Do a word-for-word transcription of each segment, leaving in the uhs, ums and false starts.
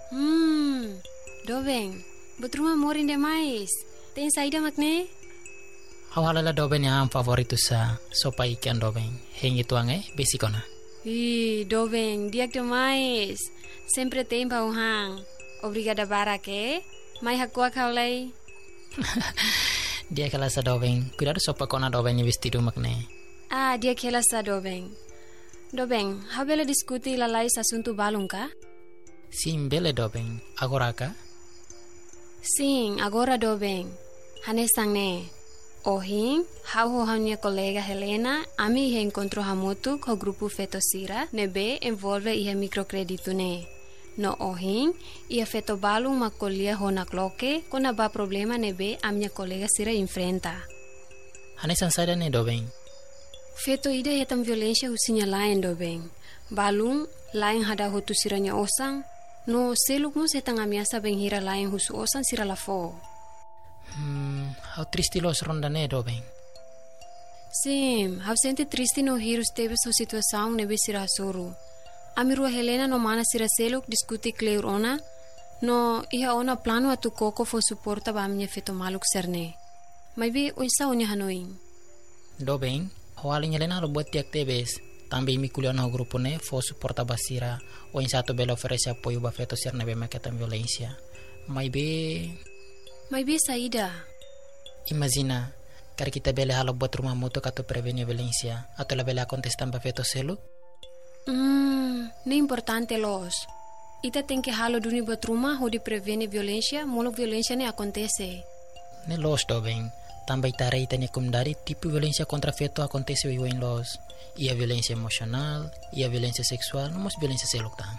Hmm, Dobeng, betruma morin demais. Tem saída makne? Hau halala Dobeng yang favoritu sa sopa ikan Dobeng. Hengi tuange besikona. Ih, Dobeng, diak demais. Sempre tem pauhang. Obrigada barake. Mai hakua kaulai. Dia kelasa Dobeng. Cuidado sopa kona Dobeng vestido makne. Ah, dia kelasa Dobeng. Dobeng, hau bela diskuti lalais asunto balung ka? Sim bele Dobeng. Agora ka? Sim, agora Dobeng. Hanesang ne. Ohin, hau ho minha colega Helena, ami ihe encontro hamutu ko grupo Fetosira, nebe envolve ihe microcredito ne. No ohin, ia feto balung makolia ho nakloke, kona ba problema nebe a minha colega Sira enfrenta. Hanesang sada ne Dobeng. Feto ida hetam violência usinya lain Dobeng. Balung, lain hada ho tu siranya osang, no seluk mo setang amiasa benghira lain husu osang sira lafo. Hmm, hau tristi los ronda ne Dobeng. Sim, hau sente triste no hirus tebe so situação nebe sira suru. Amirua Helena no mana sira seluk diskuti kleur ona, no iha ona plano atu koko fo suporta ba minha feto maluk serne. Mai be oisa onya hanoin. Dobeng, hau alin Helena lo buat tiak tebes. Tambi mi kuliah no grupo ne fo suporta basira o insato bela oferece apoio ba feto ser nebe maketan violência. Mai be Mai be saída. Imagina, kar kita bele halo buat rumah mutu kato prevenir violência, atau la bele acontestan ba feto selu? Hmm, ne importante los. Ita tem que halo duni buat rumah ho di prevene violência, molo violência ne acontece. Ne los Dobeng, também tare ita ne kumdari tipo violência contra feto acontece o em los. Ia violência emocional, ia violência sexual, não mas violência seluk tang.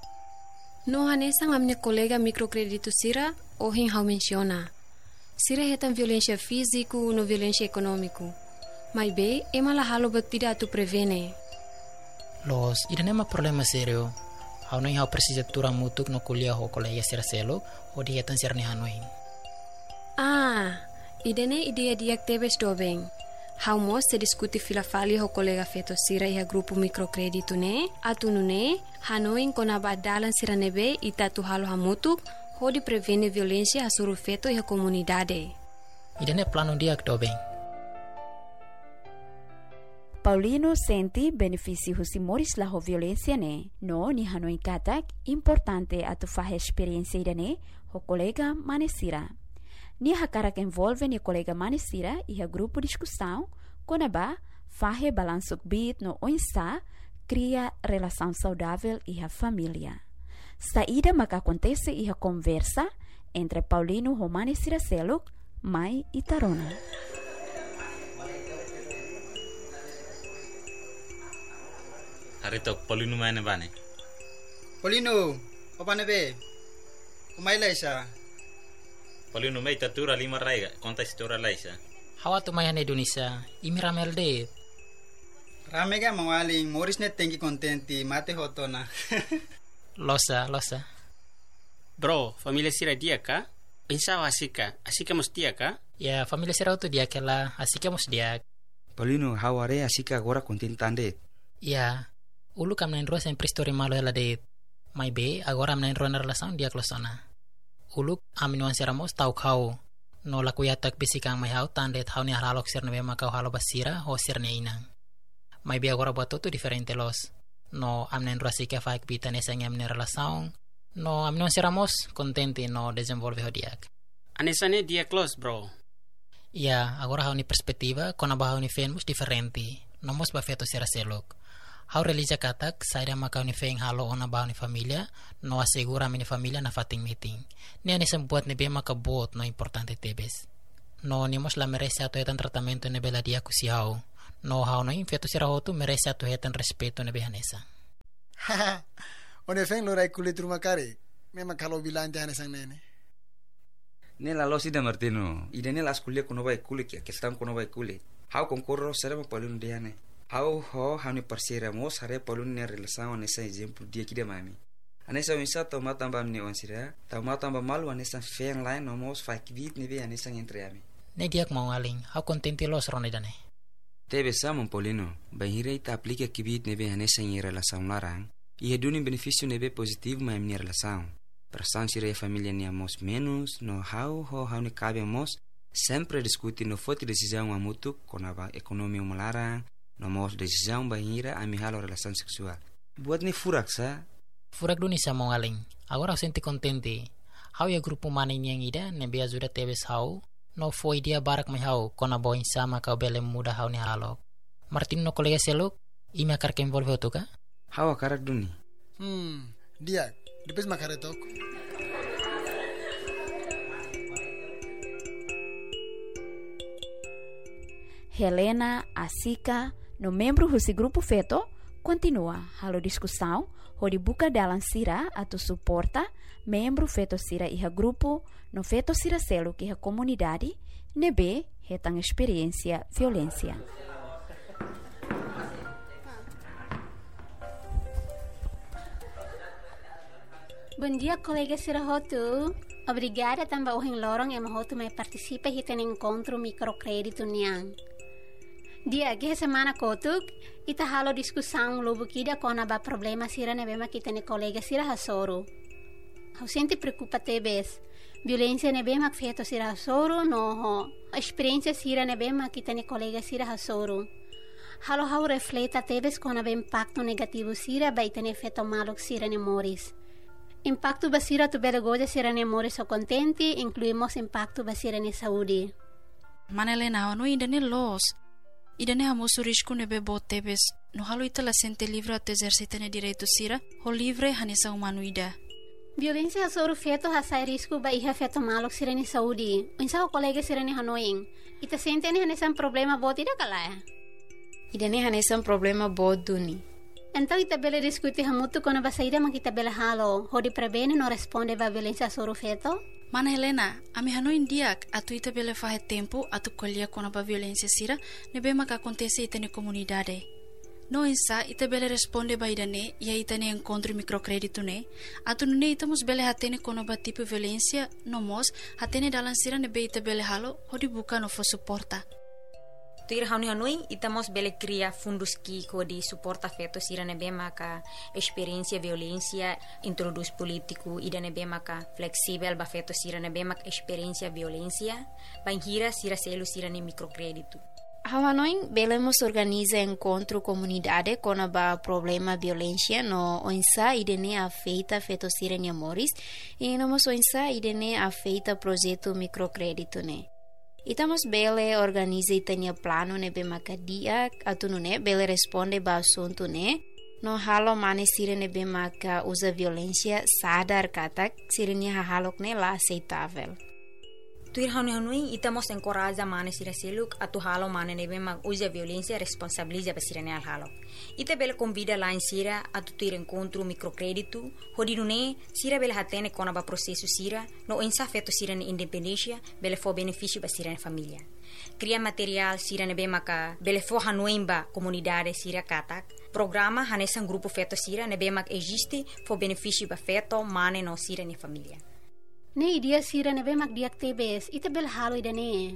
No hanesang a minha colega microcredito Sira, ohin hau menciona. Sira hetam violência físico no violência econômico. Mai be, ema la halo batida atu prevene. Los, ida nema problema serio. Hau noi hau precisa tura mutuk no kuliah ho colega sira seluk, o di hetan sirni hanoi. Ah, idene idea diak tebes Dobeng. Hau mo se diskuti filafali ho colega feto Sira iha grupo microcredito ne, atu ne, hanoin kona badalan sira nebe ita tu halo hamutuk, ho di prevene violência asuru feto iha comunidade. Idene plano diak Dobeng. Paulino senti benefício husi moris la ho violência ne, no ni hanoin katak importante atu fahe experiência idane ho colega manesira. Ni hakarak envolve ni colega manesira e a grupo discussão, konaba fahe balansuk bit no oinsa, cria relação saudável e a família. Saída maka acontece e a conversa entre Paulino ho manesira seluk, mai e Tarona. Harito Paulino mana bane? Paulino, apa nebe? Kumai laisa. Paulino mai tatura lima raiga, conta história laisa. Hawa tu mayan Indonesia, imi ramel de. Rame ga mawaling Morris net tengi contenti mate hotona. Losa, losa. Bro, familia Sira dia ka? Insya asika, asika mus dia ka? Ya, familia Sira tu dia kela, asika mus dia. Paulino, haware asika agora contentande. Ya, ulu kam nain roa sempre story malo ela de. Mai be, agora am nain roa na relação dia klosona. Uluk aminuan seramos tau kau no laku yatak bisikang mai hau tandet hau ni halok sir nebe makau halo basira ho sir ne inang. Mai be agora buat tu diferente los. No amnen rasi ke faik bita nesang amne relação. No aminuan seramos contente no desenvolve hodiak. Anesane dia close bro. Ya, agora hau ni perspektiva kona ba hau ni famous diferente. Nomos ba feto sira selok. Hau relija katak, saira makau ni feng halo ona bao ni familia, no asegura mini familia na fating meeting. Ni ani sembuat ni bema ka bot no importante tebes. No ni mos la merece ato hetan tratamento ni bela dia kusi hau. No hau no infeto sira hotu merece ato hetan respeto ni behanesa. Haha, one feng lo rai kulit rumah kare, memang kalau bilang jangan sang nene. Nela lo sida Martino, ida nela kuliah kuno bai kulit ya, kestam kuno bai kulit. Hau konkurro serba Paulino diane. Hau ho hani persiramos hare Paulino ne relação nessa exemplo dia que de mami. Anessa misa toma tamba mne wansira, toma tamba malu anessa feng lain nomos fak vit ne be anessa entre ami. Ne diak mau aling, hau contente los ronedane. Tebe samon Paulino, bahire ita aplica kibit ne be anessa em relação larang, e redune benefício ne be positivo ma mne relação. Pressão sira e família nia mos menos, no how ho how ni cabe mos, sempre discutir no foto decisão amutu, konaba economia melarang, no mos decisão bahira ami halo relação sexual. Buat ni furak sa? Furak duni sa mongaling. Agora eu senti contente. How ya grupo mana yang ida nebe ajuda tebes how, no foi dia barak mai how, kona boin sama kau bele muda how ni halok. Martin no kolega seluk, ime akar ke envolve otuka? How akarak duni? Hmm, dia, depois makaretok. Helena, Asika, no membro desse grupo feto, continua a discussão, onde buka dalam sira atau suporta membro feto sira iha grupo, no feto sira selo iha comunidade, nebe hetang experiência violência. Bom dia, colega Sirahotu. Obrigada também ao lorong yang mahotu me participa e tem encontro microcrédito niang. Dia que semana kotuk ita halo discussão lobo kida kona ba problema sira ne bema kita ne colega sira hasoro. Au sente preocupa tebes. Violência ne bema feto sira hasoro no ho. Experiência sira ne bema kita ne colega sira hasoro. Halo hau refleta tebes kona ba impacto negativo sira ba ita ne feto malok sira ne moris. Impacto basira tu bela goja sira ne moris o contenti, incluímos impacto basira ne saúde. Manelena, no ainda ne los. Idane hamosu risco nebe botebes, no halo ita la sente livre at exercita ne direito sira, ho livre hanesa humano ida. Violência sobre feto hasai risco ba iha feto malok sira ne saúde. Insa o colega sira ne hanoing. Ita sente ne hanesa um problema bot ida kalaya. Idane hanesa um problema bot duni. Então ita bela discute hamutu kona basaida ma kita bela halo, ho di prevene no responde ba violência sobre feto. Mana Helena, ami hano indiak atu ita bele fahe tempo atu colher kona ba violência sira nebe maka acontece ita ne comunidade. No insa ita bele responde ba idane ia ita ne encontro microcrédito ne atu ne ita mus bele hatene kona ba tipo violência no mos hatene dalan sira nebe ita bele halo hodi buka no fo suporta. Tuir hauni hanoi itamos bele cria fundos ki ko di suporta feto sira nebe maka experiência violência introduz político ida nebe maka flexível ba feto sira nebe maka experiência violência banhira sira selo sira ne microcrédito. Hanoi belemos organiza encontro comunidade com a problema violência no onsa idene afeita feto sira ne moris e no mos onsa idene afeita projeto microcrédito ne. Itamos bele organiza itania plano ne be makadia atunu ne bele responde ba assunto ne no halo mane sira ne be maka usa violência sadar katak sirenia halok ne la aceitável. Tuir hanui hanui itamos encoraja mane sira seluk atu halo mane ne be mak usa violência responsabiliza ba sira ne al halo. Ita bele convida lá em sira atu tuir encontro microcrédito hodinu ne sira bele hatene kona ba processo sira no insa feto sira ne independência bele fo benefício ba sira ne família. Cria material sira ne be maka bele fo hanuimba comunidade sira katak. Programa hanesan grupo feto sira ne be mak existe fo benefício ba feto mane no sira ne família. Ne idia sira ne be mak diak tebes ita bel halo idane.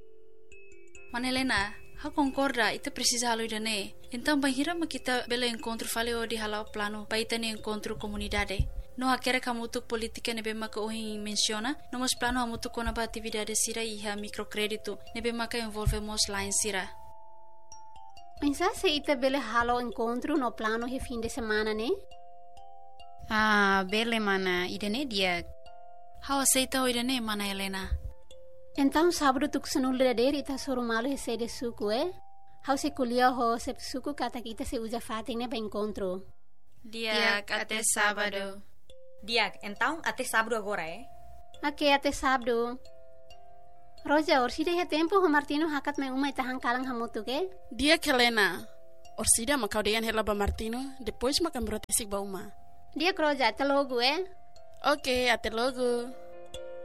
Manelena, ha concorda ita precisa halo idane. Então bahira ma kita bele encontro fale o di halau plano pa ita ne encontro comunidade. No hakere kamutu politika ne be mak ohi menciona, no mos plano hamutu kona ba atividade sira iha microcrédito ne be mak envolve mos lá em sira. Insa se ita bele halo encontro no plano he fim de semana ne? Ah, bele mana idane dia. How aceita o idane mana Helena? Então sábado tu kusunul dader ita soro malo he sede suku eh? How se kulia ho se suku kata kita se usa fating ba encontro. Diak até sábado. Diak, então até sábado agora eh? Ok, até sábado. Roja, orsida he tempo ho Martino hakat me uma itahan kalang hamutu ke? Diak Helena. Orsida makau deyan hela ba Martino, depois makam brotesik ba uma. Diak Roja, até logo eh? Ok, até logo.